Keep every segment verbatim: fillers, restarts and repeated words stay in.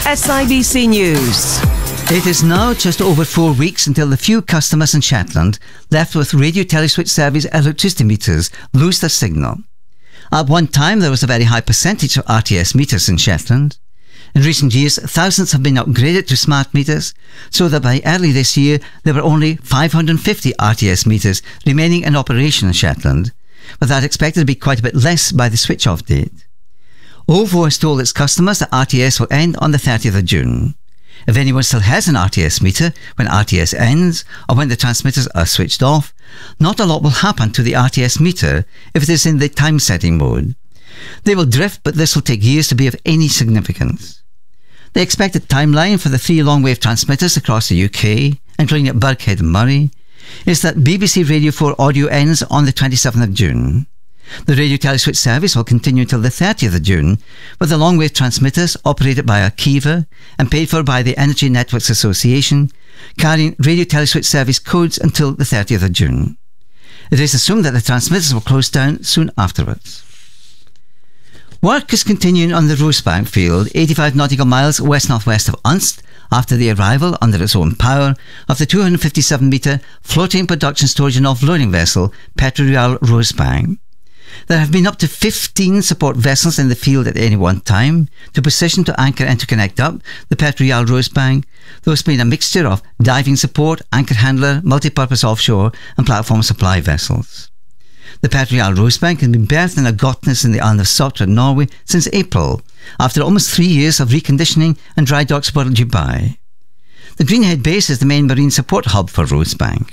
S I B C News. It is now just over four weeks until the few customers in Shetland left with radio teleswitch service electricity meters lose their signal. At one time, there was a very high percentage of R T S meters in Shetland. In recent years, thousands have been upgraded to smart meters, so that by early this year, there were only five hundred fifty R T S meters remaining in operation in Shetland, with that expected to be quite a bit less by the switch-off date. O V O has told its customers that R T S will end on the thirtieth of June. If anyone still has an R T S meter when R T S ends or when the transmitters are switched off, not a lot will happen to the R T S meter if it is in the time setting mode. They will drift, but this will take years to be of any significance. The expected timeline for the three long-wave transmitters across the U K, including at Birkhead and Murray, is that B B C Radio four audio ends on the twenty-seventh of June. The radio teleswitch service will continue until the thirtieth of June, with the long-wave transmitters operated by Arqiva and paid for by the Energy Networks Association, carrying radio teleswitch service codes until the thirtieth of June. It is assumed that the transmitters will close down soon afterwards. Work is continuing on the Rosebank field, eighty-five nautical miles west-northwest of Unst, after the arrival, under its own power, of the two hundred fifty-seven metre floating production storage and offloading vessel Petro-Real Rosebank. There have been up to fifteen support vessels in the field at any one time to position, to anchor and to connect up the Petro-Real Rosebank, those being a mixture of diving support, anchor handler, multi-purpose offshore and platform supply vessels. The Petro-Real Rosebank has been berthed in a Gotnes in the island of Sotra, Norway, since April, after almost three years of reconditioning and dry docks were due by. The Greenhead base is the main marine support hub for Rosebank.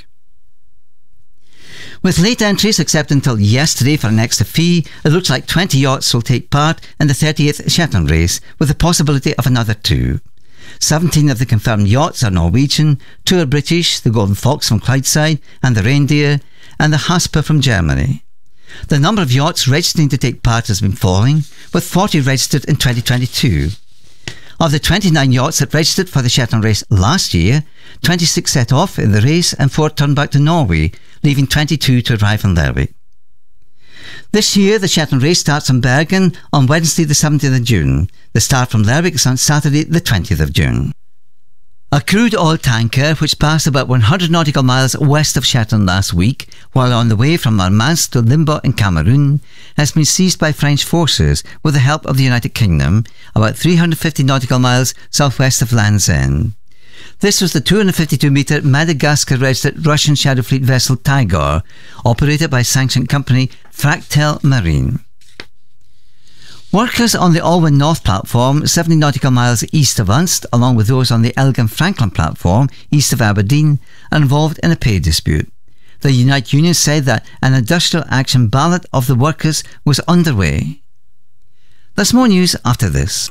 With late entries accepted until yesterday for an extra fee, it looks like twenty yachts will take part in the thirtieth Shetland race, with the possibility of another two. seventeen of the confirmed yachts are Norwegian, two are British, the Golden Fox from Clydeside and the Reindeer, and the Hasper from Germany. The number of yachts registering to take part has been falling, with forty registered in twenty twenty-two. Of the twenty-nine yachts that registered for the Shetland race last year, twenty-six set off in the race and four turned back to Norway, leaving twenty-two to arrive in Lerwick. This year, the Shetland race starts in Bergen on Wednesday the seventeenth of June. The start from Lerwick is on Saturday the twentieth of June. A crude oil tanker, which passed about one hundred nautical miles west of Shetland last week, while on the way from Murmansk to Limbo in Cameroon, has been seized by French forces with the help of the United Kingdom, about three hundred fifty nautical miles southwest of Land's End. This was the two hundred fifty-two metre Madagascar-registered Russian Shadow Fleet vessel Tigor, operated by sanctioned company Fractel Marine. Workers on the Alwyn North platform, seventy nautical miles east of Unst, along with those on the Elgin Franklin platform, east of Aberdeen, are involved in a pay dispute. The Unite Union said that an industrial action ballot of the workers was underway. There's more news after this.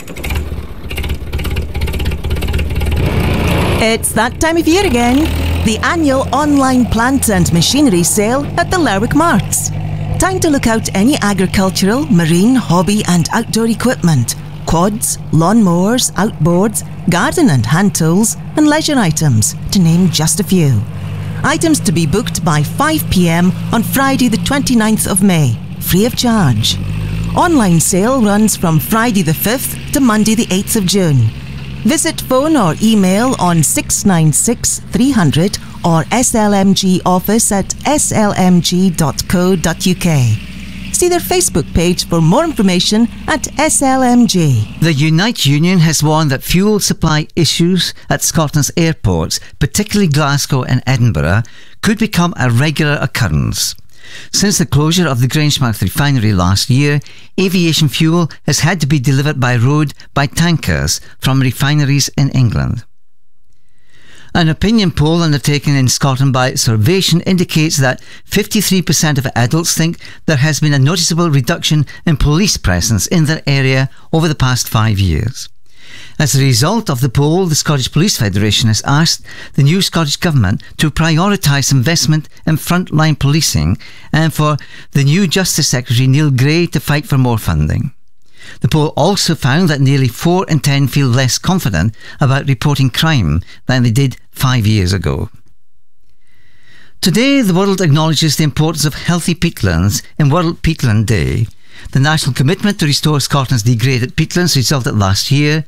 It's that time of year again. The annual online plant and machinery sale at the Lerwick Marts. Time to look out any agricultural, marine, hobby and outdoor equipment, quads, lawn mowers, outboards, garden and hand tools and leisure items, to name just a few. Items to be booked by five p m on Friday the twenty-ninth of May, free of charge. Online sale runs from Friday the fifth to Monday the eighth of June. Visit phone or email on six nine six three hundred or S L M G office at s l m g dot co dot u k. See their Facebook page for more information at S L M G. The Unite Union has warned that fuel supply issues at Scotland's airports, particularly Glasgow and Edinburgh, could become a regular occurrence. Since the closure of the Grangemouth refinery last year, aviation fuel has had to be delivered by road by tankers from refineries in England. An opinion poll undertaken in Scotland by Survation indicates that fifty-three percent of adults think there has been a noticeable reduction in police presence in their area over the past five years. As a result of the poll, the Scottish Police Federation has asked the new Scottish Government to prioritise investment in frontline policing and for the new Justice Secretary Neil Gray to fight for more funding. The poll also found that nearly four in ten feel less confident about reporting crime than they did five years ago. Today, the world acknowledges the importance of healthy peatlands in World Peatland Day. The national commitment to restore Scotland's degraded peatlands resulted last year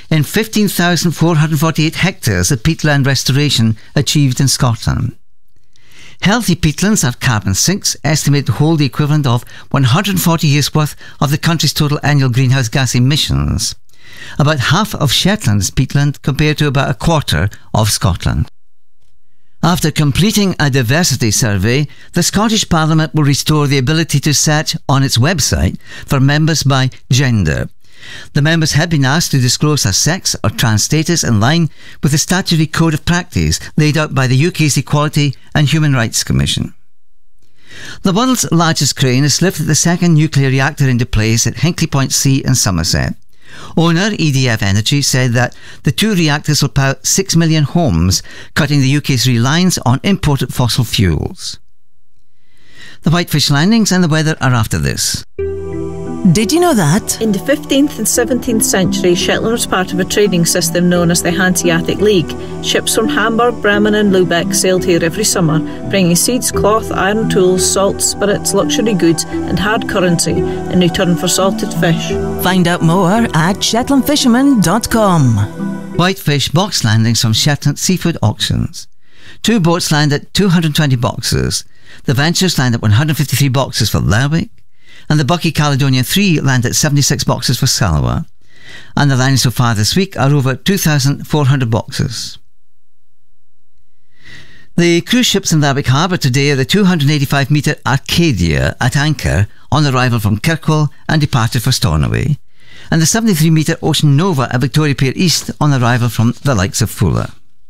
in fifteen thousand four hundred forty-eight hectares of peatland restoration achieved in Scotland. Healthy peatlands are carbon sinks, estimated to hold the equivalent of one hundred forty years' worth of the country's total annual greenhouse gas emissions. About half of Shetland's peatland compared to about a quarter of Scotland. After completing a diversity survey, the Scottish Parliament will restore the ability to search on its website for members by gender. The members have been asked to disclose their sex or trans status in line with the statutory code of practice laid out by the U K's Equality and Human Rights Commission. The world's largest crane has lifted the second nuclear reactor into place at Hinkley Point C in Somerset. Owner E D F Energy said that the two reactors will power six million homes, cutting the U K's reliance on imported fossil fuels. The Whitefish landings and the weather are after this. Did you know that? In the fifteenth and seventeenth century, Shetland was part of a trading system known as the Hanseatic League. Ships from Hamburg, Bremen and Lubeck sailed here every summer, bringing seeds, cloth, iron tools, salt, spirits, luxury goods and hard currency in return for salted fish. Find out more at shetland fisherman dot com. Whitefish box landings from Shetland Seafood Auctions. Two boats land at two hundred twenty boxes. The Ventures land at one hundred fifty-three boxes for Lerwick, and the Bucky Caledonian three land at seventy-six boxes for Salwa. And the landings so far this week are over two thousand four hundred boxes. The cruise ships in Lerwick Harbour today are the two hundred eighty-five metre Arcadia at anchor on arrival from Kirkwall and departed for Stornoway, and the seventy-three metre Ocean Nova at Victoria Pier East on arrival from the likes of Fuller.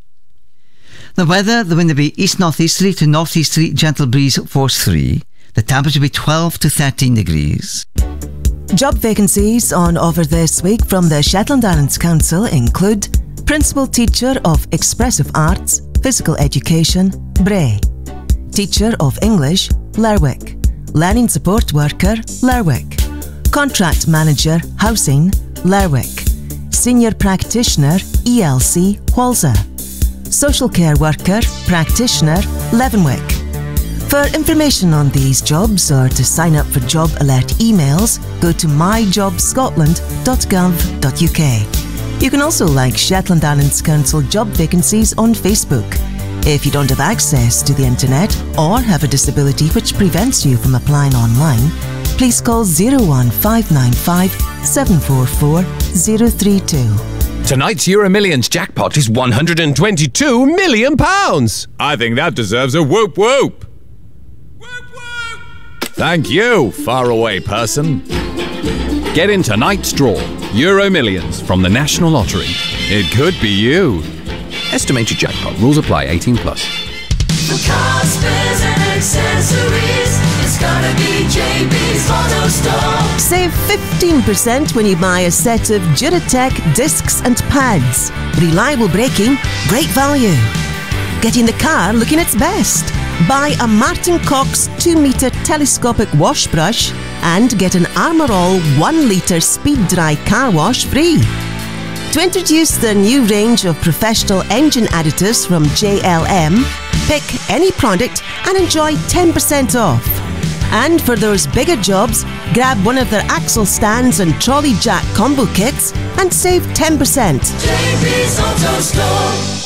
The weather, the wind will be east-northeasterly to northeasterly, gentle breeze force three. The temperature will be twelve to thirteen degrees. Job vacancies on offer this week from the Shetland Islands Council include Principal Teacher of Expressive Arts, Physical Education, Bray; Teacher of English, Lerwick; Learning Support Worker, Lerwick; Contract Manager, Housing, Lerwick; Senior Practitioner, E L C, Walser; Social Care Worker, Practitioner, Leavenwick. For information on these jobs or to sign up for job alert emails, go to my job scotland dot gov dot U K. You can also like Shetland Islands Council job vacancies on Facebook. If you don't have access to the internet or have a disability which prevents you from applying online, please call zero one five nine five seven four four zero three two. Tonight's Euro Millions jackpot is one hundred twenty-two million pounds. I think that deserves a whoop whoop. Whoop whoop. Thank you, faraway person. Get in tonight's draw. Euro Millions from the National Lottery. It could be you. Estimated jackpot. Rules apply. eighteen plus. For cars, spares and accessories, it's gotta be J B's Auto Store. Save fifteen percent when you buy a set of Duratec discs and pads. Reliable braking, great value. Getting the car looking its best. Buy a Martin Cox two metre telescopic wash brush and get an Armour All one litre speed dry car wash free. To introduce the new range of professional engine additives from J L M, pick any product and enjoy ten percent off. And for those bigger jobs, grab one of their axle stands and trolley jack combo kits and save ten percent. J B's Auto Store.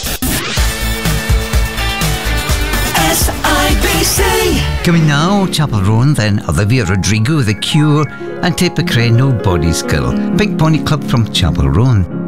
S I B C. Coming now, Chapel Roan, then Olivia Rodrigo, The Cure, and Tape McRae, No Body Skill. Pink Pony Club from Chapel Roan.